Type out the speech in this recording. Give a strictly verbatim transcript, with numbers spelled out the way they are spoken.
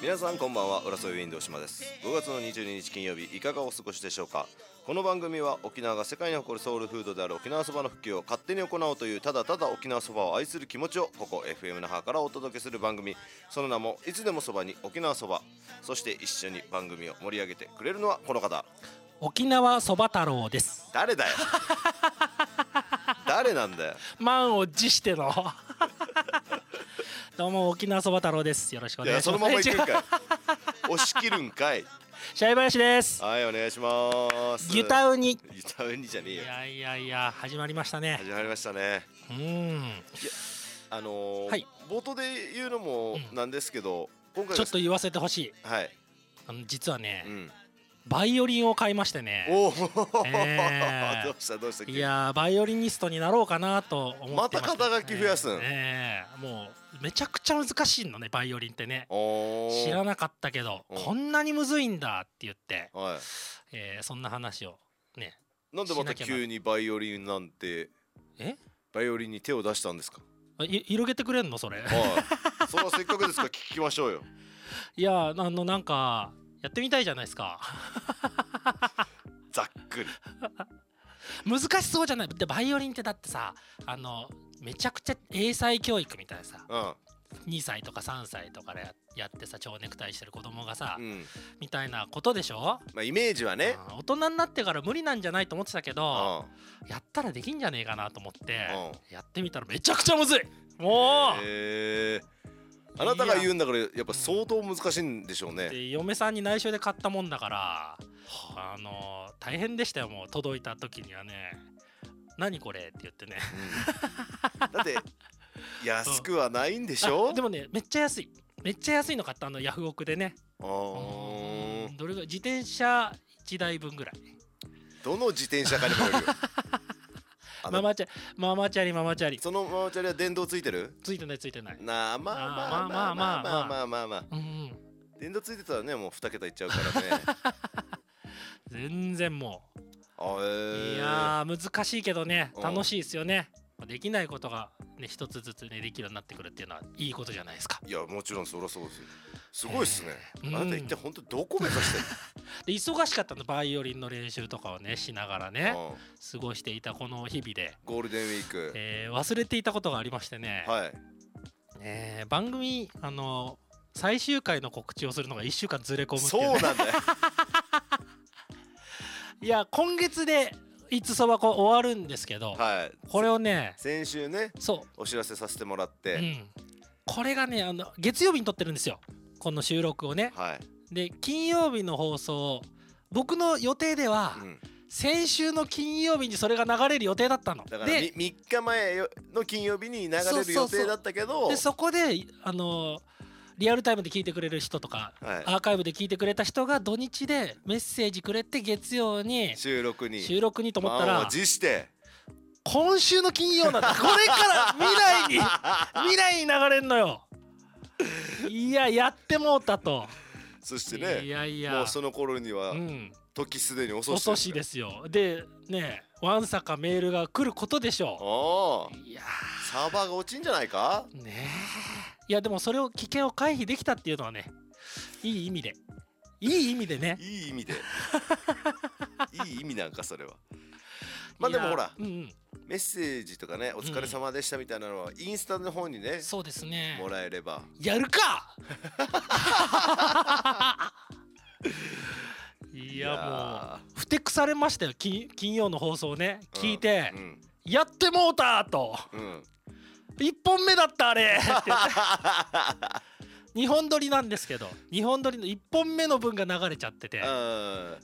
皆さんこんばんは、浦添ウィンドウ島です。ごがつのにじゅうににち金曜日、いかがお過ごしでしょうか。この番組は沖縄が世界に誇るソウルフードである沖縄そばの普及を勝手に行おうという、ただただ沖縄そばを愛する気持ちをここ エフエム 那覇からお届けする番組。その名もいつでもそばに沖縄そば。そして一緒に番組を盛り上げてくれるのはこの方、 沖縄そば太郎です。 誰だよ誰なんだよ。 満を持してのどうも沖縄そば太郎です。よろしくお願いします。 いや、そのまま行くんかい押し切るんかい。 シャイバヤシです。 はい、お願いします。 ギタウニ。 ギタウニじゃねえよ。 いやいやいや、始まりましたね。 始まりましたね。 うん。 あのーはい、 冒頭で言うのもなんですけど、 うん、今回ちょっと言わせてほしい。 はい。 あの実はね、 うん、 バイオリンを買いましてね。 おお、 えー、 どうしたどうした。 いやバイオリニストになろうかなと思ってました。 また肩書き増やすん。 えー、もうめちゃくちゃ難しいのね、バイオリンってね。知らなかったけど、こんなにむずいんだって言って、はい、えー、そんな話をね。 なんでまた急にバイオリンなんて、 えバイオリンに手を出したんですか。 い広げてくれんのそれ。 はい、それはせっかくですから聞きましょうよ。 いや、あのなんかやってみたいじゃないですか。 ざっくり難しそうじゃない。でバイオリンってだってさ、あのめちゃくちゃ英才教育みたいなさ、うん、にさいとかさんさいとかでやってさ、蝶ネクタイしてる子供がさ、うん、みたいなことでしょ。 まあイメージはね、 大人になってから無理なんじゃないと思ってたけど、うん、やったらできんじゃねえかなと思って、うん、やってみたらめちゃくちゃむずい。もうへー、あなたが言うんだからやっぱ相当難しいんでしょうね。 で嫁さんに内緒で買ったもんだから、あの大変でしたよ。もう届いた時にはね、何これって言ってね、 うん、だって安くはないんでしょ、 うん、でもねめっちゃ安い、めっちゃ安いの買った。あのヤフオクでね。あ、どれぐらい、自転車いちだいぶんぐらい。 どの自転車かにもよるよ。 ママチャリママチャリママチャリ。 そのママチャリは電動ついてる？ ついてないついてない。 なあ、まあまあまあまあまあまあまあまあまあ、うん、電動ついてたらねもうに桁いっちゃうからね。 全然もう、 あ、えー、 いや難しいけどね、楽しいですよね。できないことがね一つずつねできるようになってくるっていうのはいいことじゃないですか。 いやもちろんそりゃそうですよ。すごいっすね、えー、あなた一体本当にどこ目指してるの？ で忙しかったの、バイオリンの練習とかをねしながらね過ごしていたこの日々で、 ゴールデンウィーク、 えー、忘れていたことがありましてね、はい、えー、番組あの最終回の告知をするのがいっしゅうかんずれ込むっていう、ね、 そうなんだよ。 いや今月でいつそばこ終わるんですけど、はい、これをね先週ねそうお知らせさせてもらって、うん、 これがねあの月曜日に撮ってるんですよ、この収録をね、はい、で金曜日の放送、僕の予定では、うん、先週の金曜日にそれが流れる予定だったの。 だからでみっかまえの金曜日に流れる予定だったけど、 そうそうそう、でそこであのリアルタイムで聞いてくれる人とか、はい、アーカイブで聞いてくれた人が土日でメッセージくれて月曜に収録に収録にと思ったら、 辞して今週の金曜なんだ。これから未来に未来に流れんのよ。いややってもうたと。 そしてね、いやいやもうその頃には、うん、時すでに遅し遅しですよ。でね、わんさかメールが来ることでしょう。いやサーバーが落ちんじゃないかねえ。いやでもそれを危険を回避できたっていうのはね、いい意味でいい意味でねいい意味でいい意味なんかそれは。まあでもほら、うんうん、メッセージとかねお疲れ様でしたみたいなのは、うん、インスタの方にね、 そうですね、 もらえればやるか。いやもうふてくされましたよ、金曜の放送ね聞いて、うんうん、やってもうたと、うん、いっぽんめだったあれってにほん撮りなんですけど、にほん撮りのいっぽんめの分が流れちゃってて、